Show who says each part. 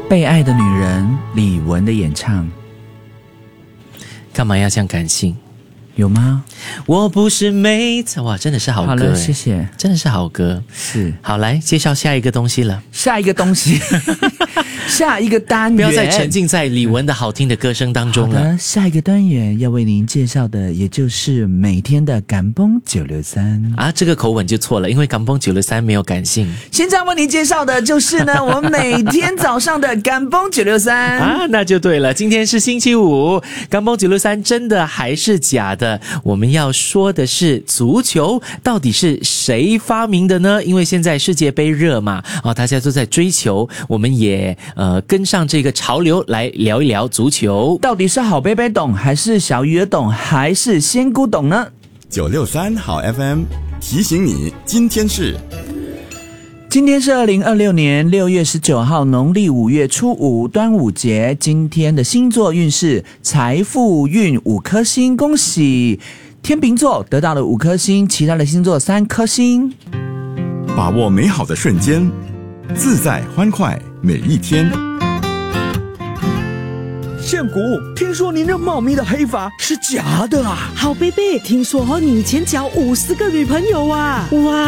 Speaker 1: 被爱的女人李玟的演唱。
Speaker 2: 干嘛要这样感性？
Speaker 1: 有吗？
Speaker 2: 我不是妹子，哇，真的是好歌。
Speaker 1: 好了，谢谢，
Speaker 2: 真的是好歌。
Speaker 1: 是，
Speaker 2: 好，来介绍下一个东西了。
Speaker 1: 下一个东西，下一个单元，
Speaker 2: 不要再沉浸在李玟的好听的歌声当中了。
Speaker 1: 下一个单元要为您介绍的，也就是每天的感崩963
Speaker 2: 啊，这个口吻就错了，因为感崩963没有感性。
Speaker 1: 现在为您介绍的就是呢，我们每天早上的感崩963
Speaker 2: 啊，那就对了。今天是星期五，感崩963真的还是假的？我们要说的是足球到底是谁发明的呢？因为现在世界杯热嘛，大家都在追求，我们也跟上这个潮流来聊一聊足球。到底是好贝贝懂，还是小鱼儿懂，还是仙姑懂呢
Speaker 3: ？963好 FM 提醒你，今天是
Speaker 1: 2026年6月19号，农历5月初5，端午节。今天的星座运势，财富运5颗星，恭喜天秤座得到了5颗星，其他的星座3颗星。
Speaker 3: 把握美好的瞬间，自在欢快每一天。
Speaker 4: 宪谷，听说您那茂密的黑发是假的啊？
Speaker 5: 好贝贝，听说你以前交50个女朋友啊？哇！